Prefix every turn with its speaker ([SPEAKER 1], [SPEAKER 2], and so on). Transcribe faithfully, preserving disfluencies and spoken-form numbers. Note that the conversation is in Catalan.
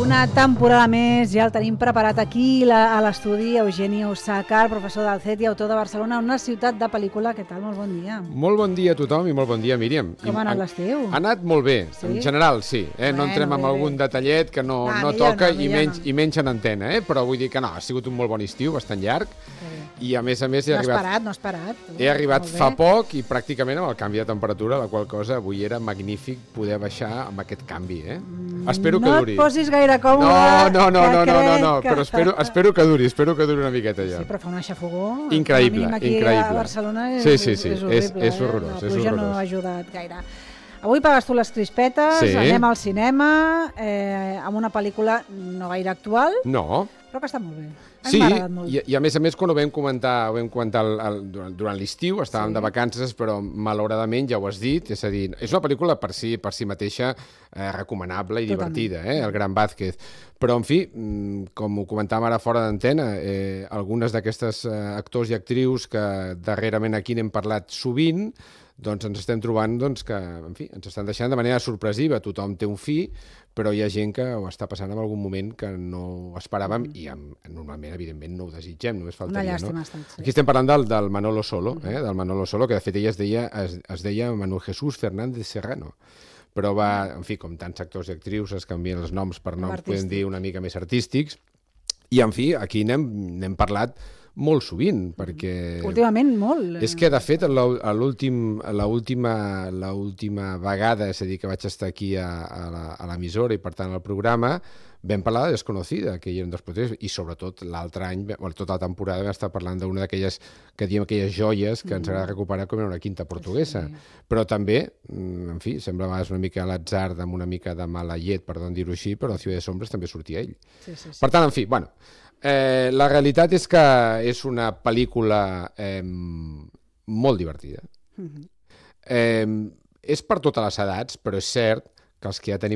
[SPEAKER 1] Una temporada més, ja el tenim preparat aquí la, a l'estudi, Eugeni Osàcar, professor del C E T i autor de Barcelona, una ciutat de pel·lícula. Què tal? Molt bon dia.
[SPEAKER 2] Molt bon dia a tothom i molt bon dia, Míriam.
[SPEAKER 1] Com ha anat l'estiu?
[SPEAKER 2] Ha anat molt bé, sí? En general sí. Eh?
[SPEAKER 1] Bueno,
[SPEAKER 2] no entrem en
[SPEAKER 1] bé,
[SPEAKER 2] algun
[SPEAKER 1] bé.
[SPEAKER 2] detallet que no,
[SPEAKER 1] Ah,
[SPEAKER 2] no
[SPEAKER 1] millor
[SPEAKER 2] toca
[SPEAKER 1] no,
[SPEAKER 2] i, menys,
[SPEAKER 1] no.
[SPEAKER 2] i menys en antena, eh? Però vull dir que no, ha sigut un molt bon estiu, bastant llarg, i a més a més he
[SPEAKER 1] no has
[SPEAKER 2] arribat...
[SPEAKER 1] parat, no has parat. Tu.
[SPEAKER 2] He arribat
[SPEAKER 1] Molt bé.
[SPEAKER 2] fa poc i pràcticament amb el canvi de temperatura, la qual cosa avui era magnífic poder baixar amb aquest canvi, eh? Mm, espero que
[SPEAKER 1] no
[SPEAKER 2] duri.
[SPEAKER 1] No et posis gaire còmode.
[SPEAKER 2] No, no, no, no, no, no, no,
[SPEAKER 1] que...
[SPEAKER 2] però espero, espero que duri, espero que duri una miqueta ja.
[SPEAKER 1] Sí, però fa una xafogó.
[SPEAKER 2] Increïble,
[SPEAKER 1] aquí
[SPEAKER 2] increïble.
[SPEAKER 1] A Barcelona és,
[SPEAKER 2] sí, sí, sí.
[SPEAKER 1] és horrible.
[SPEAKER 2] És, és horrorós,
[SPEAKER 1] eh? La
[SPEAKER 2] és
[SPEAKER 1] pluja
[SPEAKER 2] horrorós.
[SPEAKER 1] no ha ajudat gaire. Avui pagues tu les crispetes,
[SPEAKER 2] Sí.
[SPEAKER 1] anem al cinema, eh, amb una pel·lícula no gaire actual,
[SPEAKER 2] No,
[SPEAKER 1] però que està molt bé. A mi
[SPEAKER 2] sí,
[SPEAKER 1] m'ha agradat molt.
[SPEAKER 2] i, i a més a més quan ho vam comentar, ho vam comentar el, el, durant, durant l'estiu, estàvem
[SPEAKER 1] Sí.
[SPEAKER 2] de vacances, però malauradament ja ho has dit, és a dir, és una pel·lícula per si, per si mateixa eh, recomanable i
[SPEAKER 1] Totalment.
[SPEAKER 2] divertida, eh, el Gran Vázquez. Però, en fi, mm, com ho comentàvem ara fora d'antena, eh, algunes d'aquestes eh, actors i actrius que darrerament aquí n'hem parlat sovint, doncs ens estem trobant doncs, que, en fi, ens estan deixant de manera sorpresiva. Tothom té un fi, però hi ha gent que ho està passant en algun moment que no esperàvem mm. i amb, normalment, evidentment, no ho desitgem, només faltaria,
[SPEAKER 1] Una llàstima
[SPEAKER 2] no?
[SPEAKER 1] ha estat, sí.
[SPEAKER 2] Aquí estem parlant del, del Manolo Solo, eh? del Manolo Solo, que de fet ella es deia, es, es deia Manuel Jesús Fernández Serrano, però va, en fi, com tants actors i actrius es canvien els noms per noms,
[SPEAKER 1] Artístic.
[SPEAKER 2] podem dir, una mica més artístics, i en fi, aquí n'hem n'hem parlat molt sovint, perquè...
[SPEAKER 1] Últimament molt.
[SPEAKER 2] És que, de fet, l'ú- a l'últim- a l'última l'última vegada, és a dir, que vaig estar aquí a, a la- a l'emissora i, per tant, al programa, vam parlar de Desconocida, que hi eren dos protagonistes, i sobretot l'altre any, bueno, tota la temporada vam estar parlant d'una d'aquelles, que diem aquelles joies que ens agrada recuperar com era una quinta portuguesa.
[SPEAKER 1] Sí.
[SPEAKER 2] Però també, mm, en fi, sembla a vegades una mica a l'atzar amb una mica de mala llet, perdó dir-ho així, però a Ciudad de Sombras també sortia ell.
[SPEAKER 1] Sí, sí, sí.
[SPEAKER 2] Per tant, en fi, bueno, eh, la realitat és que és una pel·lícula eh, molt divertida.
[SPEAKER 1] Mhm.
[SPEAKER 2] Eh, és per totes les edats, però és cert que els que ja tenim